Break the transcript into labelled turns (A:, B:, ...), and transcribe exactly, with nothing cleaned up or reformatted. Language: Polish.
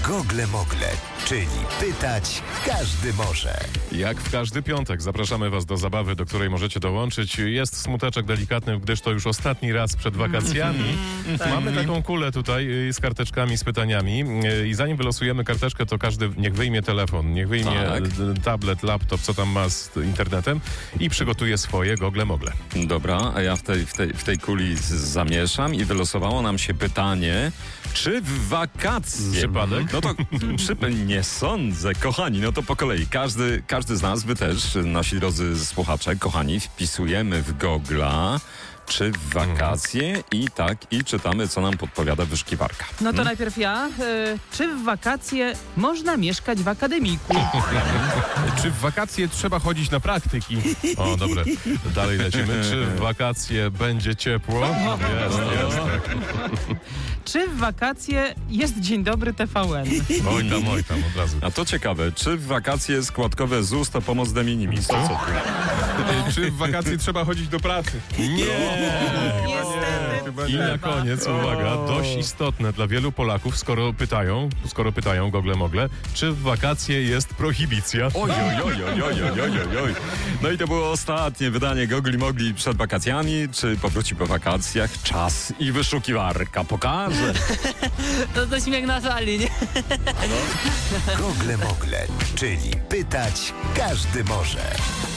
A: Gogle Mogle, czyli pytać każdy może.
B: Jak w każdy piątek zapraszamy Was do zabawy, do której możecie dołączyć. Jest smuteczek delikatny, gdyż to już ostatni raz przed wakacjami. Mamy taką kulę tutaj z karteczkami, z pytaniami i zanim wylosujemy karteczkę, to każdy niech wyjmie telefon, niech wyjmie
C: Tak.
B: tablet, laptop, co tam ma z internetem i przygotuje swoje Gogle Mogle.
C: Dobra, a ja w tej, w tej, w tej kuli z- zamieszam i wylosowało nam się pytanie, czy w wakacje...
B: Przypadek?
C: No to przy, nie sądzę, kochani, no to po kolei. Każdy, każdy z nas, wy też, nasi drodzy słuchacze, kochani, wpisujemy w Gogla, czy w wakacje i tak, i czytamy, co nam podpowiada wyszukiwarka.
D: No to najpierw ja. Y, czy w wakacje można mieszkać w akademiku?
B: Czy w wakacje trzeba chodzić na praktyki? O, dobre. Dalej lecimy. Czy w wakacje będzie ciepło? Jest, jest. Tak.
D: Czy w wakacje jest Dzień Dobry T V N?
B: Oj tam, oj tam, od razu.
C: A to ciekawe, czy w wakacje składkowe Z U S to pomoc de minimis? To co tu?
B: Czy w wakacje trzeba chodzić do pracy? Nie!
D: Niestety.
B: I na koniec, uwaga, dość istotne dla wielu Polaków, skoro pytają, skoro pytają Gogle Mogle, czy w wakacje jest prohibicja?
C: Oj, oj, oj, oj, oj, oj, oj, oj. No i to było ostatnie wydanie Gogli Mogli przed wakacjami. Czy powróci po wakacjach? Czas i wyszukiwarka pokaże.
D: To, to śmiech na sali, nie?
A: Gogle Mogle, czyli pytać każdy może.